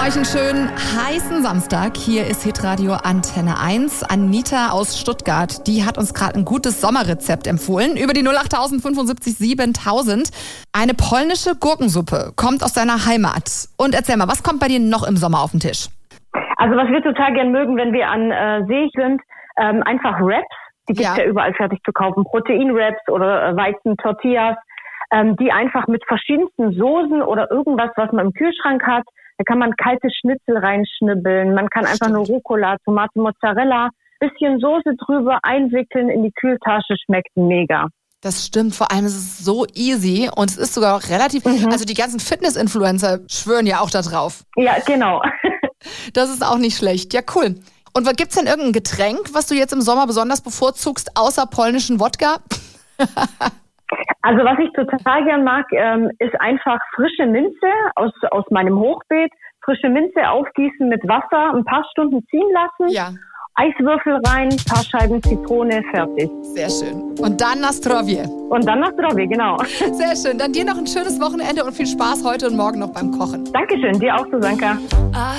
euch einen schönen heißen Samstag. Hier ist Hitradio Antenne 1. Anita aus Stuttgart, die hat uns gerade ein gutes Sommerrezept empfohlen. Über die 08000 75 7000. Eine polnische Gurkensuppe kommt aus deiner Heimat. Und erzähl mal, was kommt bei dir noch im Sommer auf den Tisch? Also was wir total gern mögen, wenn wir an See sind, einfach Wraps. Die gibt's ja überall fertig zu kaufen. Protein-Wraps oder Weizen-Tortillas. Die einfach mit verschiedensten Soßen oder irgendwas, was man im Kühlschrank hat. Da kann man kalte Schnitzel reinschnibbeln. Man kann einfach nur Rucola, Tomate, Mozzarella, bisschen Soße drüber einwickeln in die Kühltasche. Schmeckt mega. Das stimmt, vor allem ist es so easy und es ist sogar auch relativ, also die ganzen Fitness-Influencer schwören ja auch da drauf. Ja, genau. Das ist auch nicht schlecht. Ja, cool. Und gibt's denn irgendein Getränk, was du jetzt im Sommer besonders bevorzugst, außer polnischen Wodka? Also was ich total gern mag, ist einfach frische Minze aus meinem Hochbeet. Frische Minze aufgießen mit Wasser, ein paar Stunden ziehen lassen. Ja. Eiswürfel rein, ein paar Scheiben Zitrone, fertig. Sehr schön. Und dann na zdrowie. Und dann na zdrowie, genau. Sehr schön. Dann dir noch ein schönes Wochenende und viel Spaß heute und morgen noch beim Kochen. Dankeschön, dir auch, Susanka.